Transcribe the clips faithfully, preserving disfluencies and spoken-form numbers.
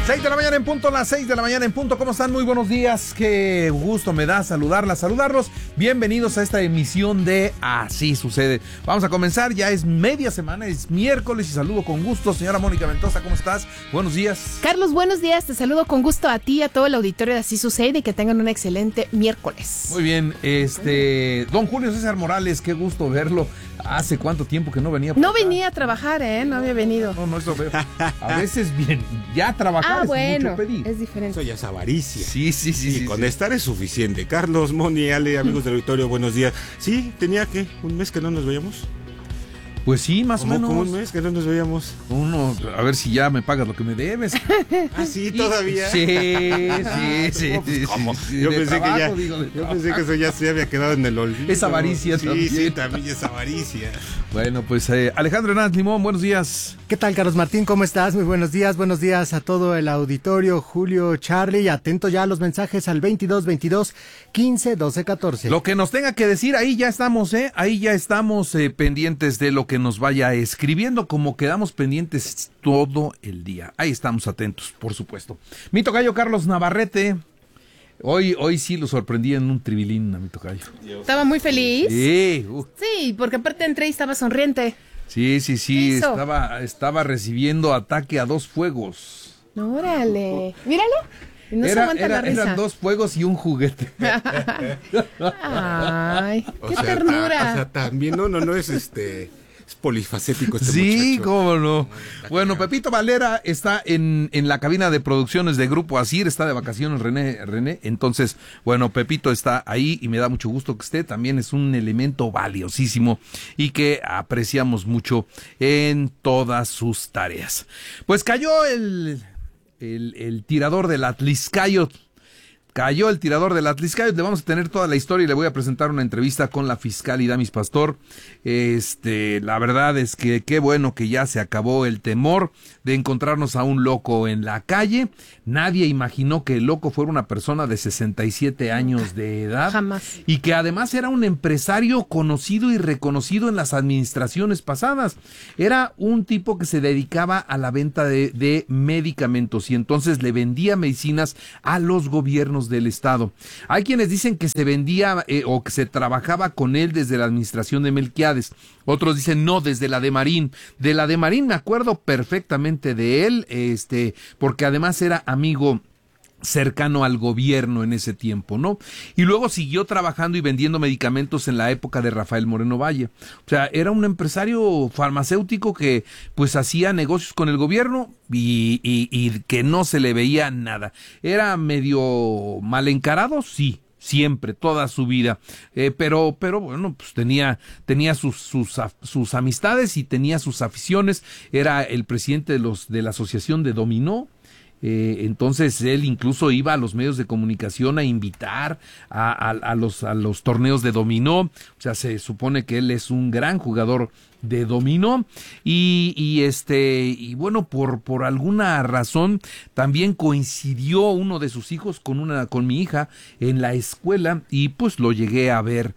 seis de la mañana en punto, las seis de la mañana en punto. ¿Cómo están? Muy buenos días. Qué gusto me da saludarlas, saludarlos. Bienvenidos a esta emisión de Así Sucede. Vamos a comenzar, ya es media semana, es miércoles y saludo con gusto. Señora Mónica Ventosa, ¿cómo estás? Buenos días. Carlos, buenos días. Te saludo con gusto a ti y a todo el auditorio de Así Sucede y que tengan un excelente miércoles. Muy bien, este, don Julio César Morales, qué gusto verlo. ¿Hace cuánto tiempo que no venía? No acá? venía a trabajar, ¿eh? No había venido. No, no, eso veo. A veces bien, ya trabajar ah, es bueno, mucho pedir. Es diferente. Eso ya es avaricia. Sí, sí, sí. Y sí, con sí. estar es suficiente. Carlos, Moni, Ale, amigos del auditorio, buenos días. Sí, tenía que un mes que no nos veíamos. Pues sí, más o Como, menos. como un mes que no nos veíamos. Uno, a ver si ya me pagas lo que me debes. Ah, sí, todavía. Sí, sí, sí. No, pues, sí, ¿cómo? sí, Yo de pensé trabajo, que ya, digo, de yo trabajo. pensé que eso ya se había quedado en el olvido. Es avaricia sí, también. Sí, también es avaricia. Bueno, pues eh, Alejandro Hernández Limón, buenos días. ¿Qué tal, Carlos Martín? ¿Cómo estás? Muy buenos días, buenos días a todo el auditorio, Julio, Charlie, atento ya a los mensajes al veintidós veintidós quince doce catorce. Lo que nos tenga que decir, ahí ya estamos, ¿eh? Ahí ya estamos eh, pendientes de lo que nos vaya escribiendo, como quedamos pendientes todo el día. Ahí estamos atentos, por supuesto. Mi tocayo Carlos Navarrete, hoy, hoy sí lo sorprendí en un tribilín a mi tocayo. Estaba muy feliz. Sí, uh. Sí, porque aparte entré y estaba sonriente. Sí, sí, sí, ¿Qué hizo? estaba, estaba recibiendo ataque a dos fuegos. Órale, míralo. No se Era, aguanta era- la risa. eran dos fuegos y un juguete. Ay, O qué sea, ternura. ta- o sea, también, no, no, no es este. Es polifacético este Sí, muchacho. cómo no. Está Bueno, cagado. Pepito Valera está en, en la cabina de producciones de Grupo Asir, está de vacaciones René, René. Entonces, bueno, Pepito está ahí y me da mucho gusto que esté. También es un elemento valiosísimo y que apreciamos mucho en todas sus tareas. Pues cayó el, el, el tirador del Atliscayot. Cayó el tirador del Atliscayot, le vamos a tener toda la historia y le voy a presentar una entrevista con la fiscal Idamis Pastor. Este, la verdad es que qué bueno que ya se acabó el temor de encontrarnos a un loco en la calle. Nadie imaginó que el loco fuera una persona de sesenta y siete años de edad. Jamás. Y que además era un empresario conocido y reconocido en las administraciones pasadas. Era un tipo que se dedicaba a la venta de, de medicamentos y entonces le vendía medicinas a los gobiernos del estado. Hay quienes dicen que se vendía eh, o que se trabajaba con él desde la administración de Melquiades. Otros dicen no, desde la de Marín. De la de Marín me acuerdo perfectamente de él, este, porque además era amigo cercano al gobierno en ese tiempo, ¿no? Y luego siguió trabajando y vendiendo medicamentos en la época de Rafael Moreno Valle. O sea, era un empresario farmacéutico que pues hacía negocios con el gobierno y, y, y que no se le veía nada. Era medio mal encarado, sí. Siempre, toda su vida, eh, pero, pero bueno, pues tenía, tenía sus, sus, sus amistades y tenía sus aficiones. Era el presidente de los, de la asociación de dominó. Eh, entonces él incluso iba a los medios de comunicación a invitar a, a, a los a los torneos de dominó. O sea, se supone que él es un gran jugador de dominó y, y este y bueno, por por alguna razón también coincidió uno de sus hijos con una con mi hija en la escuela y pues lo llegué a ver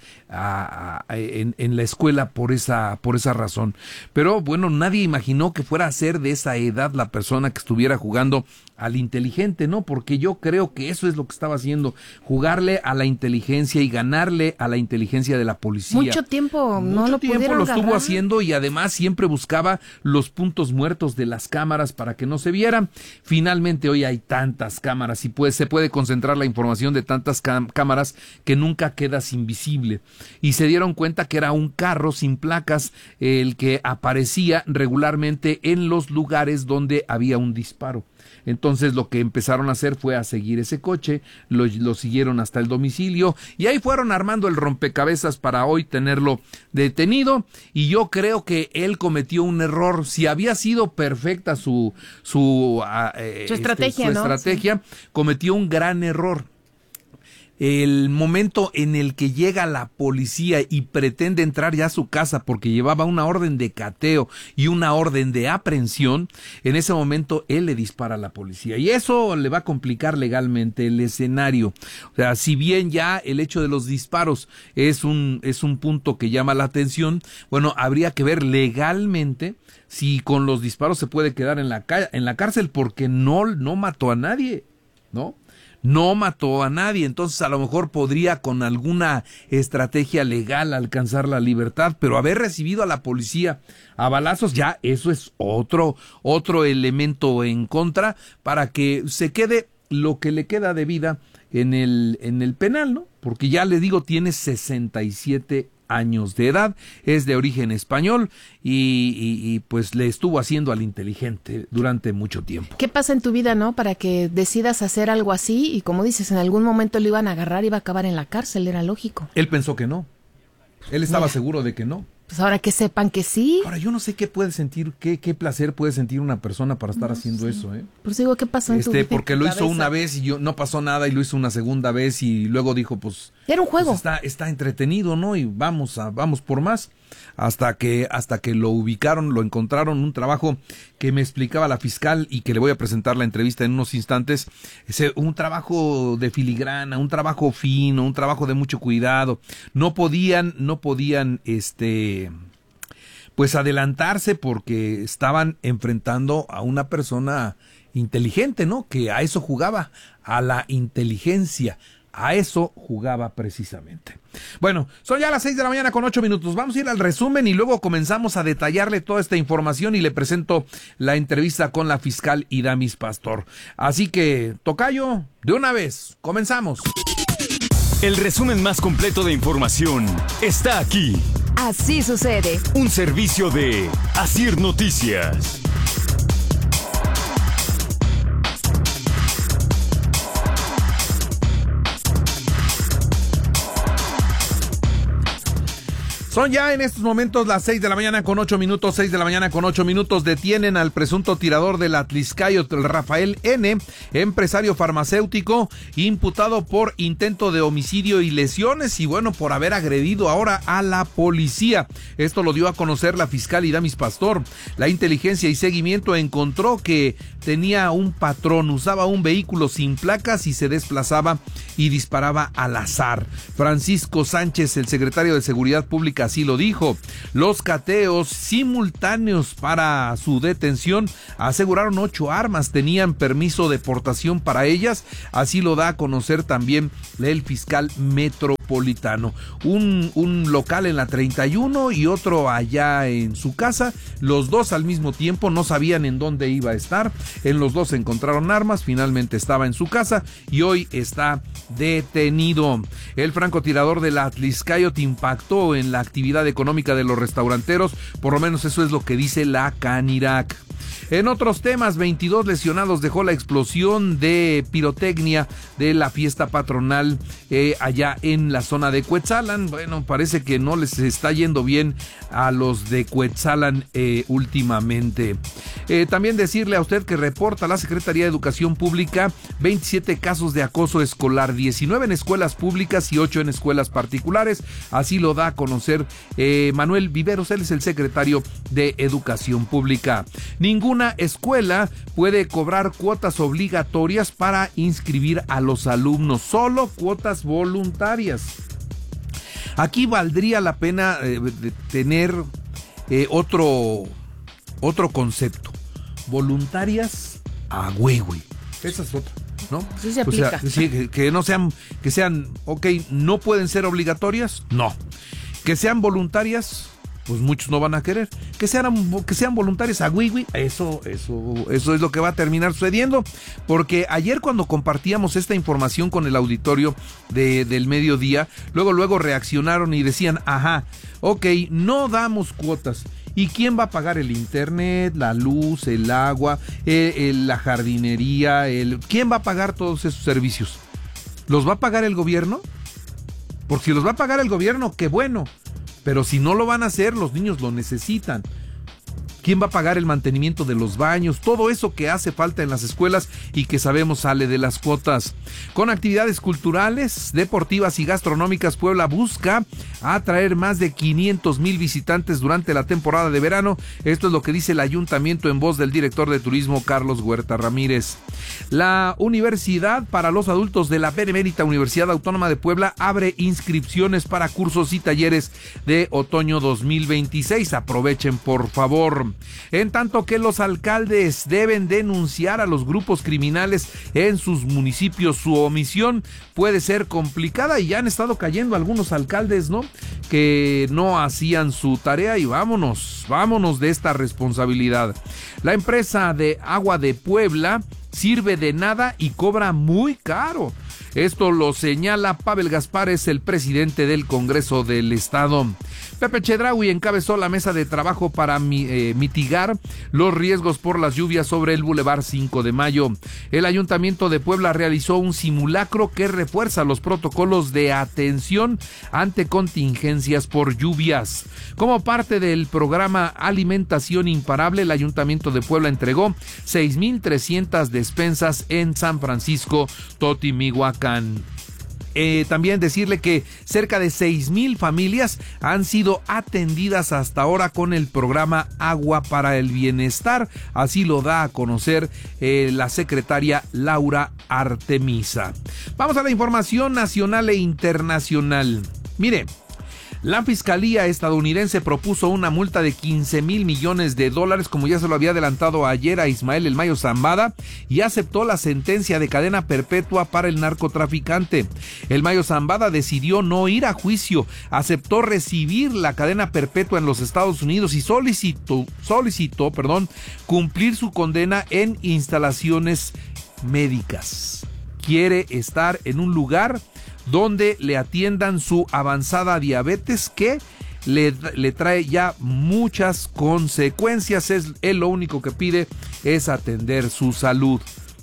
a, a, en, en la escuela por esa por esa razón. Pero bueno, nadie imaginó que fuera a ser de esa edad la persona que estuviera jugando al inteligente, ¿no? Porque yo creo que eso es lo que estaba haciendo, jugarle a la inteligencia y ganarle a la inteligencia de la policía. Mucho tiempo no Mucho lo tiempo pudieron lo estuvo agarrar. haciendo y además siempre buscaba los puntos muertos de las cámaras para que no se vieran. Finalmente hoy hay tantas cámaras y pues se puede concentrar la información de tantas cam- cámaras que nunca quedas invisible. Y se dieron cuenta que era un carro sin placas el que aparecía regularmente en los lugares donde había un disparo. Entonces lo que empezaron a hacer fue a seguir ese coche, lo, lo siguieron hasta el domicilio y ahí fueron armando el rompecabezas para hoy tenerlo detenido y yo creo que él cometió un error. Si había sido perfecta su su, uh, eh, Su estrategia, este, su ¿no? estrategia, cometió un gran error. el momento en el que llega la policía y pretende entrar ya a su casa porque llevaba una orden de cateo y una orden de aprehensión, en ese momento él le dispara a la policía y eso le va a complicar legalmente el escenario. O sea, si bien ya el hecho de los disparos es un, es un punto que llama la atención, bueno, habría que ver legalmente si con los disparos se puede quedar en la, en la cárcel porque no, no mató a nadie, ¿no? No mató a nadie, entonces a lo mejor podría con alguna estrategia legal alcanzar la libertad, pero haber recibido a la policía a balazos, ya eso es otro, otro elemento en contra para que se quede lo que le queda de vida en el, en el penal, ¿no? Porque ya le digo, tiene sesenta y siete años de edad, es de origen español y, y, y pues le estuvo haciendo al inteligente durante mucho tiempo. ¿Qué pasa en tu vida, no? Para que decidas hacer algo así y como dices, en algún momento lo iban a agarrar y iba a acabar en la cárcel, era lógico. Él pensó que no, él estaba Mira. seguro de que no. Pues ahora que sepan que sí. Ahora, yo no sé qué puede sentir, qué, qué placer puede sentir una persona para estar no haciendo sé. eso, ¿eh? Pues digo, ¿qué pasó en este, tu vida? Porque lo hizo una vez y yo no pasó nada y lo hizo una segunda vez y luego dijo, pues... Era un juego. Pues está, está entretenido, ¿no? Y vamos a, vamos por más. Hasta que, hasta que lo ubicaron, lo encontraron, un trabajo que me explicaba la fiscal y que le voy a presentar la entrevista en unos instantes. Ese, un trabajo de filigrana, un trabajo fino, un trabajo de mucho cuidado. No podían, no podían, este... pues adelantarse porque estaban enfrentando a una persona inteligente, ¿no? Que a eso jugaba, a la inteligencia, a eso jugaba precisamente. Bueno, son ya las seis de la mañana con ocho minutos, vamos a ir al resumen y luego comenzamos a detallarle toda esta información y le presento la entrevista con la fiscal Idamis Pastor. Así que, tocayo, de una vez, comenzamos. El resumen más completo de información está aquí. Así sucede. Un servicio de Asir Noticias. Son ya en estos momentos las seis de la mañana con ocho minutos, seis de la mañana con ocho minutos. Detienen al presunto tirador del Atlixcáyotl, Rafael N., empresario farmacéutico, imputado por intento de homicidio y lesiones y bueno, por haber agredido ahora a la policía. Esto lo dio a conocer la fiscal Idamis Pastor. La inteligencia y seguimiento encontró que tenía un patrón, usaba un vehículo sin placas y se desplazaba y disparaba al azar. Francisco Sánchez, el secretario de Seguridad Pública, así lo dijo. Los cateos simultáneos para su detención aseguraron ocho armas, tenían permiso de portación para ellas, así lo da a conocer también el fiscal metropolitano. Un, un local en la treinta y uno y otro allá en su casa, los dos al mismo tiempo, no sabían en dónde iba a estar, en los dos encontraron armas, finalmente estaba en su casa y hoy está detenido. El francotirador de la Atlixcáyotl impactó en la actividad económica de los restauranteros, por lo menos eso es lo que dice la Canirac. En otros temas, veintidós lesionados dejó la explosión de pirotecnia de la fiesta patronal eh, allá en la zona de Cuetzalan. Bueno, parece que no les está yendo bien a los de Cuetzalan eh, últimamente. Eh, también decirle a usted que reporta la Secretaría de Educación Pública veintisiete casos de acoso escolar, diecinueve en escuelas públicas y ocho en escuelas particulares. Así lo da a conocer eh, Manuel Viveros, él es el secretario de Educación Pública. Ninguna escuela puede cobrar cuotas obligatorias para inscribir a los alumnos, solo cuotas voluntarias. Aquí valdría la pena eh, de tener eh, otro, otro concepto. Voluntarias a güey. Esa es otra, ¿no? Sí se aplica. O sea, sí, que, que no sean, que sean, ok, no pueden ser obligatorias, no. Que sean voluntarias, pues muchos no van a querer. Que sean, que sean voluntarias a güey, eso, eso, eso es lo que va a terminar sucediendo. Porque ayer cuando compartíamos esta información con el auditorio de, del mediodía, luego, luego reaccionaron y decían, ajá, ok, no damos cuotas. ¿Y quién va a pagar el internet, la luz, el agua, el, el, la jardinería? El, ¿Quién va a pagar todos esos servicios? ¿Los va a pagar el gobierno? Porque si los va a pagar el gobierno, qué bueno. Pero si no lo van a hacer, los niños lo necesitan. ¿Quién va a pagar el mantenimiento de los baños? Todo eso que hace falta en las escuelas y que sabemos sale de las cuotas. Con actividades culturales, deportivas y gastronómicas, Puebla busca atraer más de quinientos mil visitantes durante la temporada de verano. Esto es lo que dice el ayuntamiento en voz del director de turismo, Carlos Huerta Ramírez. La Universidad para los Adultos de la Benemérita Universidad Autónoma de Puebla abre inscripciones para cursos y talleres de otoño dos mil veintiséis. Aprovechen, por favor. En tanto que los alcaldes deben denunciar a los grupos criminales en sus municipios, su omisión puede ser complicada y ya han estado cayendo algunos alcaldes, ¿no?, que no hacían su tarea y vámonos, vámonos de esta responsabilidad. La empresa de agua de Puebla sirve de nada y cobra muy caro. Esto lo señala Pavel Gaspares, el presidente del Congreso del Estado. Pepe Chedraui encabezó la mesa de trabajo para mi, eh, mitigar los riesgos por las lluvias sobre el Boulevard cinco de mayo. El Ayuntamiento de Puebla realizó un simulacro que refuerza los protocolos de atención ante contingencias por lluvias. Como parte del programa Alimentación Imparable, el Ayuntamiento de Puebla entregó seis mil trescientas despensas en San Francisco Totimihuacán. Eh, también decirle que cerca de seis mil familias han sido atendidas hasta ahora con el programa Agua para el Bienestar, así lo da a conocer eh, la secretaria Laura Artemisa. Vamos a la información nacional e internacional. Mire, la Fiscalía estadounidense propuso una multa de quince mil millones de dólares, como ya se lo había adelantado ayer a Ismael El Mayo Zambada, y aceptó la sentencia de cadena perpetua para el narcotraficante. El Mayo Zambada decidió no ir a juicio, aceptó recibir la cadena perpetua en los Estados Unidos y solicitó, solicitó, perdón, cumplir su condena en instalaciones médicas. Quiere estar en un lugar donde le atiendan su avanzada diabetes que le, le trae ya muchas consecuencias. Es, él lo único que pide es atender su salud.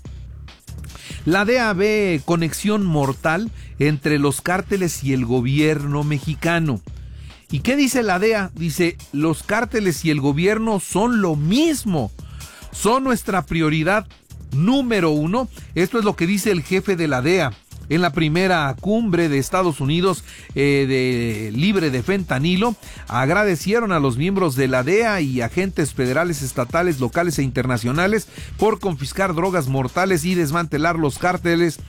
La D E A ve conexión mortal entre los cárteles y el gobierno mexicano. ¿Y qué dice la D E A? Dice, los cárteles y el gobierno son lo mismo, son nuestra prioridad número uno. Esto es lo que dice el jefe de la D E A. En la primera cumbre de Estados Unidos eh, de libre de fentanilo, agradecieron a los miembros de la D E A y agentes federales, estatales, locales e internacionales por confiscar drogas mortales y desmantelar los cárteles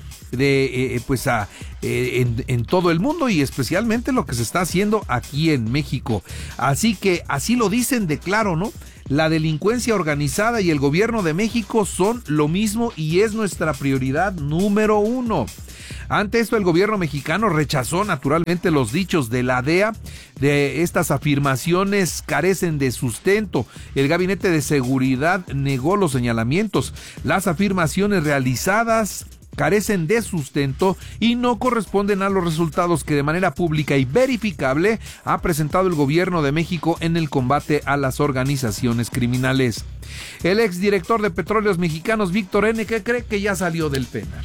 de eh, pues a, eh, en, en todo el mundo, y especialmente lo que se está haciendo aquí en México. Así que así lo dicen de claro, ¿no? La delincuencia organizada y el gobierno de México son lo mismo y es nuestra prioridad número uno. Ante esto, el gobierno mexicano rechazó naturalmente los dichos de la D E A. De estas afirmaciones carecen de sustento. El Gabinete de Seguridad negó los señalamientos. Las afirmaciones realizadas carecen de sustento y no corresponden a los resultados que de manera pública y verificable ha presentado el gobierno de México en el combate a las organizaciones criminales. El exdirector de Petróleos Mexicanos, Víctor N., que cree que ya salió del penal.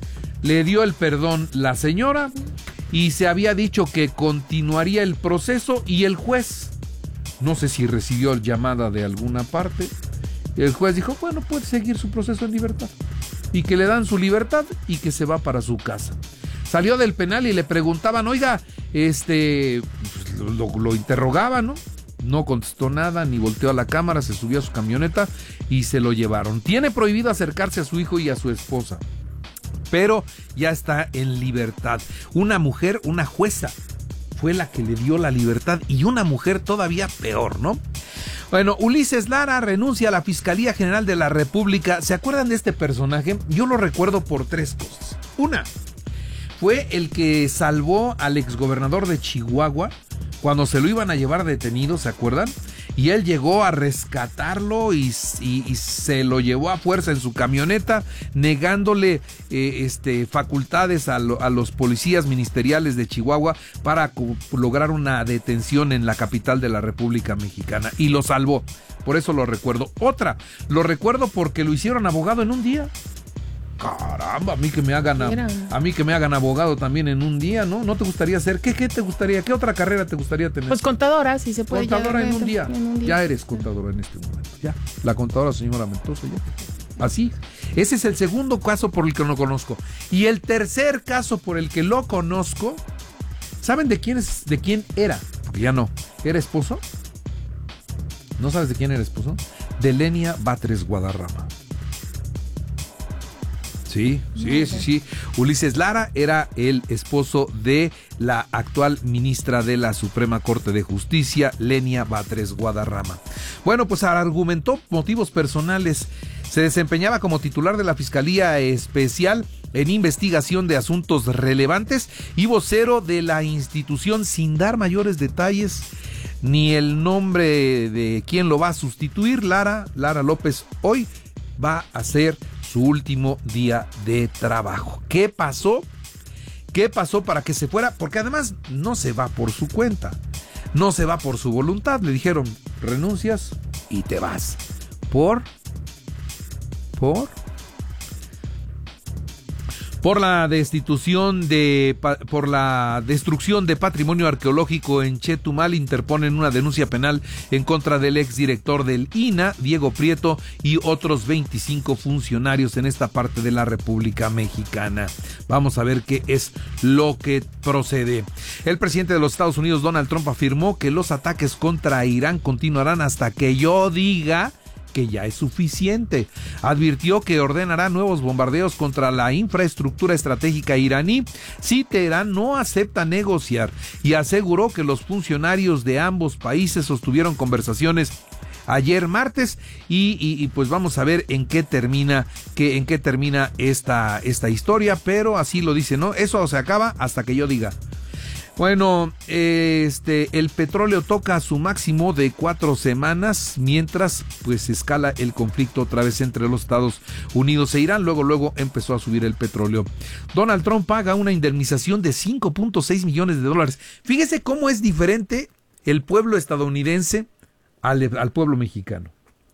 Le dio el perdón la señora y se había dicho que continuaría el proceso, y el juez, no sé si recibió llamada de alguna parte, el juez dijo, bueno, puede seguir su proceso en libertad, y que le dan su libertad y que se va para su casa. Salió del penal y le preguntaban, oiga, este, pues, lo, lo interrogaban, ¿no? No contestó nada, ni volteó a la cámara, se subió a su camioneta y se lo llevaron. Tiene prohibido acercarse a su hijo y a su esposa, pero ya está en libertad. Una mujer, una jueza, fue la que le dio la libertad, y una mujer todavía peor, ¿no? Bueno, Ulises Lara renuncia a la Fiscalía General de la República. ¿Se acuerdan de este personaje? Yo lo recuerdo por tres cosas. Una, fue el que salvó al exgobernador de Chihuahua cuando se lo iban a llevar detenido, ¿se acuerdan? Y él llegó a rescatarlo y, y, y se lo llevó a fuerza en su camioneta, negándole eh, este, facultades a, lo, a los policías ministeriales de Chihuahua para co- lograr una detención en la capital de la República Mexicana. Y lo salvó. Por eso lo recuerdo. Otra, lo recuerdo porque lo hicieron abogado en un día. Caramba, a mí que me hagan a, Mira. a mí que me hagan abogado también en un día, ¿no? ¿No te gustaría hacer? ¿Qué, qué te gustaría? ¿Qué otra carrera te gustaría tener? Pues contadora, si se puede. Contadora ya, en un día. en un día. Ya eres contadora en este momento. Ya. La contadora señora Mendoza, ya. Así. Ese es el segundo caso por el que no conozco. Y el tercer caso por el que lo conozco, ¿saben de quién es, de quién era? Porque ya no. ¿Era esposo? ¿No sabes de quién era esposo? De Lenia Batres Guadarrama. Sí, sí, sí, sí. Ulises Lara era el esposo de la actual ministra de la Suprema Corte de Justicia, Lenia Batres Guadarrama. Bueno, pues argumentó motivos personales. Se desempeñaba como titular de la Fiscalía Especial en Investigación de Asuntos Relevantes y vocero de la institución, sin dar mayores detalles ni el nombre de quién lo va a sustituir. Lara, Lara López, hoy va a ser su último día de trabajo. ¿Qué pasó? ¿Qué pasó para que se fuera? Porque además no se va por su cuenta, no se va por su voluntad. Le dijeron, renuncias y te vas. ¿Por? ¿Por? Por la destitución de, por la destrucción de patrimonio arqueológico en Chetumal, interponen una denuncia penal en contra del exdirector del I N A, Diego Prieto, y otros veinticinco funcionarios en esta parte de la República Mexicana. Vamos a ver qué es lo que procede. El presidente de los Estados Unidos, Donald Trump, afirmó que los ataques contra Irán continuarán hasta que yo diga que ya es suficiente. Advirtió que ordenará nuevos bombardeos contra la infraestructura estratégica iraní si Teherán no acepta negociar, y aseguró que los funcionarios de ambos países sostuvieron conversaciones ayer martes y, y, y pues vamos a ver en qué termina, que, en qué termina esta, esta historia, pero así lo dice, ¿no? Eso se acaba hasta que yo diga. Bueno, este, el petróleo toca su máximo de cuatro semanas, mientras pues escala el conflicto otra vez entre los Estados Unidos e Irán. Luego, luego empezó a subir el petróleo. Donald Trump paga una indemnización de cinco punto seis millones de dólares. Fíjese cómo es diferente el pueblo estadounidense al, al pueblo mexicano.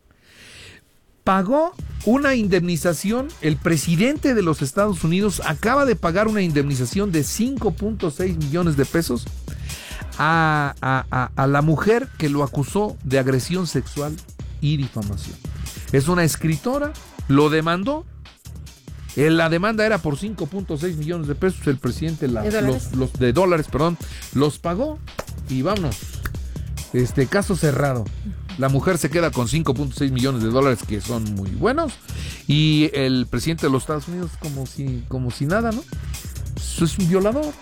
Pagó una indemnización, el presidente de los Estados Unidos acaba de pagar una indemnización de cinco punto seis millones de pesos a, a, a, a la mujer que lo acusó de agresión sexual y difamación. Es una escritora, lo demandó, la demanda era por cinco punto seis millones de pesos, el presidente la, ¿De dólares? Los, los de dólares, perdón, los pagó y vámonos, este caso cerrado. La mujer se queda con cinco punto seis millones de dólares, que son muy buenos, y el presidente de los Estados Unidos como si, como si nada, ¿no? Eso es un violador.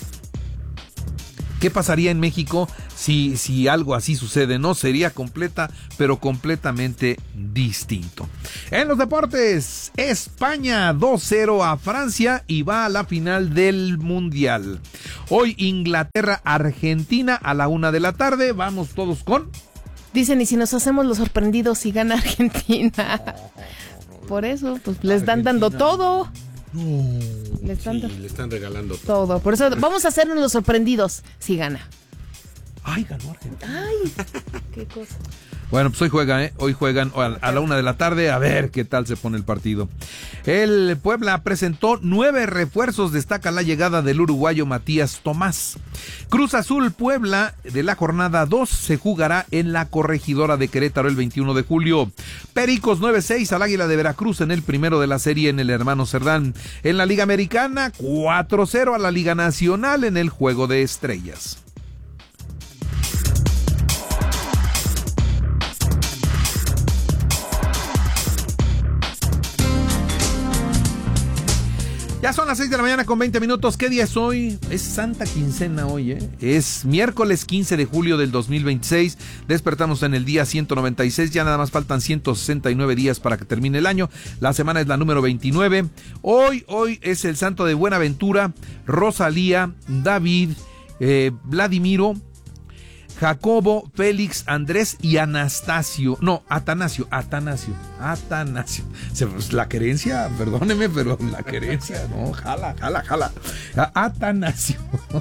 ¿Qué pasaría en México si, si algo así sucede? No, sería completa, pero completamente distinto. En los deportes, España dos cero a Francia y va a la final del Mundial. Hoy Inglaterra, Argentina a la una de la tarde. Vamos todos con... Dicen, y si nos hacemos los sorprendidos y gana Argentina. Por eso, pues les dan dando todo. Le están, Sí, le están regalando todo. todo. Por eso vamos a hacernos los sorprendidos si gana. Ay, ganó Argentina. Ay, qué cosa. Bueno, pues hoy juegan, ¿eh? Hoy juegan a la una de la tarde, a ver qué tal se pone el partido. El Puebla presentó nueve refuerzos, destaca la llegada del uruguayo Matías Tomás. Cruz Azul Puebla de la jornada dos se jugará en la Corregidora de Querétaro el veintiuno de julio. Pericos nueve seis al Águila de Veracruz en el primero de la serie en el Hermano Cerdán. En la Liga Americana, cuatro cero a la Liga Nacional en el Juego de Estrellas. Ya son las seis de la mañana con veinte minutos. ¿Qué día es hoy? Es Santa Quincena hoy, ¿eh? Es miércoles quince de julio del dos mil veintiséis. Despertamos en el día ciento noventa y seis. Ya nada más faltan ciento sesenta y nueve días para que termine el año. La semana es la número veintinueve. Hoy, hoy es el santo de Buenaventura, Rosalía, David, eh, Vladimiro, Jacobo, Félix, Andrés y Anastasio. No, Atanasio, Atanasio, Atanasio. La querencia, perdóneme, pero la querencia, no, jala, jala, jala. Atanasio.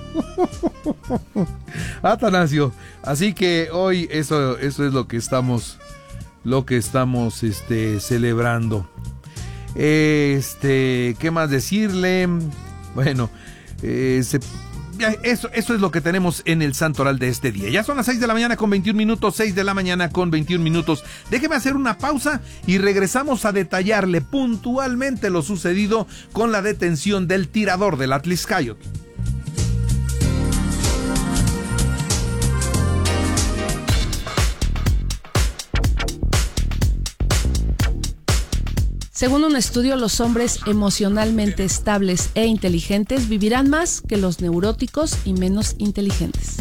Atanasio. Así que hoy eso, eso es lo que estamos, lo que estamos este, celebrando. Este, ¿qué más decirle? Bueno, eh, se... Eso, eso es lo que tenemos en el santoral de este día. Ya son las seis de la mañana con veintiún minutos, seis de la mañana con veintiún minutos. Déjeme hacer una pausa y regresamos a detallarle puntualmente lo sucedido con la detención del tirador del Atliscayot. Según un estudio, los hombres emocionalmente estables e inteligentes vivirán más que los neuróticos y menos inteligentes.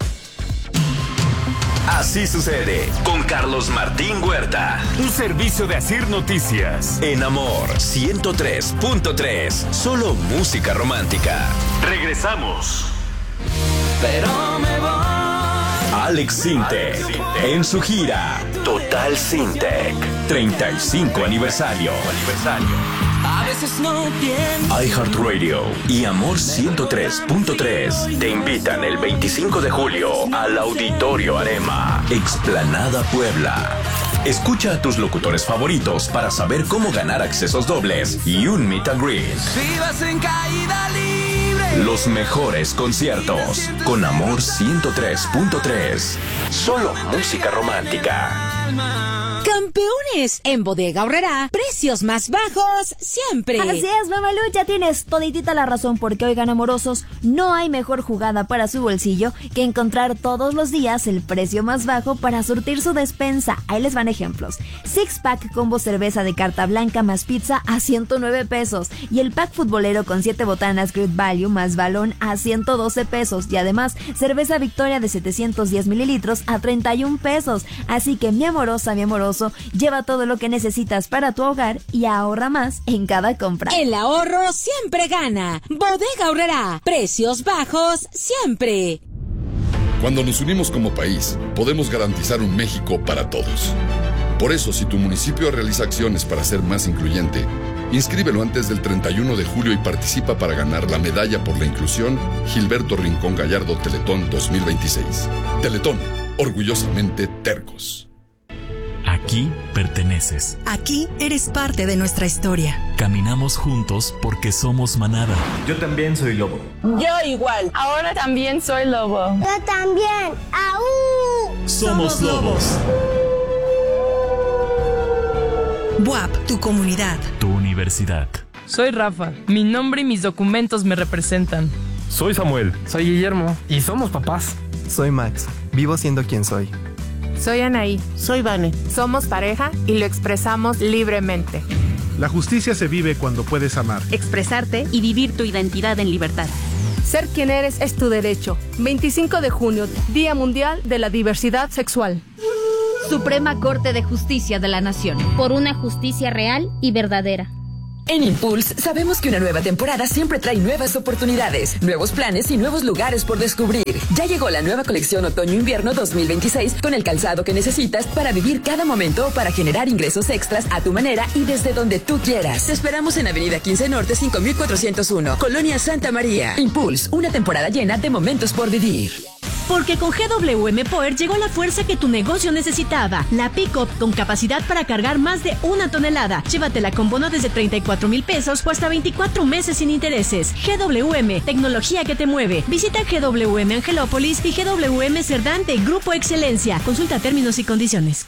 Así sucede con Carlos Martín Huerta. Un servicio de Asir Noticias. En Amor ciento tres punto tres. Solo música romántica. Regresamos. Pero me voy. Alex Sintek en su gira Total Sintek treinta y cinco aniversario. A veces no tiene. iHeartRadio y Amor ciento tres punto tres te invitan el veinticinco de julio al Auditorio Arema, Explanada Puebla. Escucha a tus locutores favoritos para saber cómo ganar accesos dobles y un meet and greet. Vivas en caída libre. Los mejores conciertos con Amor ciento tres punto tres. Solo música romántica. Campeones, en Bodega Aurrerá, precios más bajos siempre. Así es, Mamalucha, tienes toditita la razón, porque oigan, amorosos, no hay mejor jugada para su bolsillo que encontrar todos los días el precio más bajo para surtir su despensa. Ahí les van ejemplos. Six pack combo cerveza de carta blanca más pizza a ciento nueve pesos y el pack futbolero con siete botanas Great Value más balón a ciento doce pesos y además cerveza Victoria de setecientos diez mililitros a treinta y un pesos. Así que mi amorosa, mi amoroso, lleva todo lo que necesitas para tu hogar y ahorra más en cada compra. El ahorro siempre gana. Bodega Aurrerá, precios bajos siempre. Cuando nos unimos como país, podemos garantizar un México para todos. Por eso, si tu municipio realiza acciones para ser más incluyente, inscríbelo antes del treinta y uno de julio y participa para ganar la medalla por la inclusión Gilberto Rincón Gallardo Teletón dos mil veintiséis. Teletón, orgullosamente tercos. Aquí perteneces. Aquí eres parte de nuestra historia. Caminamos juntos porque somos manada. Yo también soy lobo. Yo igual. Ahora también soy lobo. Yo también. ¡Aú! Somos lobos. B U A P, tu comunidad. Tu universidad. Soy Rafa. Mi nombre y mis documentos me representan. Soy Samuel. Soy Guillermo. Y somos papás. Soy Max. Vivo siendo quien soy. Soy Anaí. Soy Vane. Somos pareja y lo expresamos libremente. La justicia se vive cuando puedes amar, expresarte y vivir tu identidad en libertad. Ser quien eres es tu derecho. veinticinco de junio, Día Mundial de la Diversidad Sexual. Suprema Corte de Justicia de la Nación. Por una justicia real y verdadera. En Impulse sabemos que una nueva temporada siempre trae nuevas oportunidades, nuevos planes y nuevos lugares por descubrir. Ya llegó la nueva colección Otoño-Invierno dos mil veintiséis con el calzado que necesitas para vivir cada momento, para generar ingresos extras a tu manera y desde donde tú quieras. Te esperamos en Avenida quince Norte cinco mil cuatrocientos uno, Colonia Santa María. Impulse, una temporada llena de momentos por vivir. Porque con G W M Power llegó la fuerza que tu negocio necesitaba. La pick-up con capacidad para cargar más de una tonelada. Llévatela con bono desde treinta y cuatro mil pesos o hasta veinticuatro meses sin intereses. G W M, tecnología que te mueve. Visita G W M Angelópolis y G W M Cerdán de Grupo Excelencia. Consulta términos y condiciones.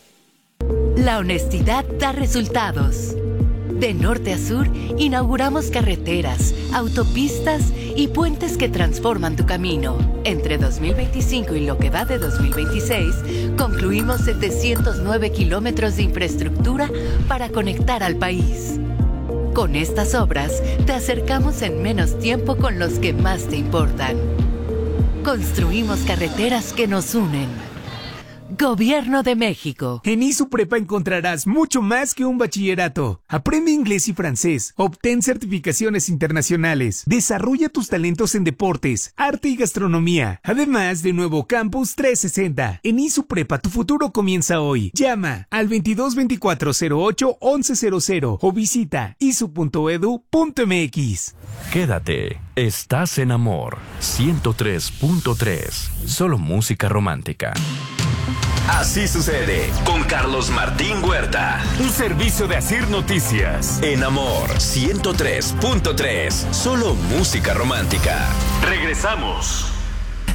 La honestidad da resultados. De norte a sur, inauguramos carreteras, autopistas y puentes que transforman tu camino. Entre dos mil veinticinco y lo que va de dos mil veintiséis, concluimos setecientos nueve kilómetros de infraestructura para conectar al país. Con estas obras, te acercamos en menos tiempo con los que más te importan. Construimos carreteras que nos unen. Gobierno de México. En ISUPREPA encontrarás mucho más que un bachillerato. Aprende inglés y francés, obtén certificaciones internacionales, desarrolla tus talentos en deportes, arte y gastronomía, además de nuevo Campus trescientos sesenta. En ISUPREPA tu futuro comienza hoy. Llama al veintidós veinticuatro cero ocho once cero cero o visita isu punto edu punto mx. Quédate. Estás en Amor ciento tres punto tres. Solo música romántica. Así sucede con Carlos Martín Huerta. Un servicio de Asir Noticias. En Amor ciento tres punto tres. Solo música romántica. Regresamos.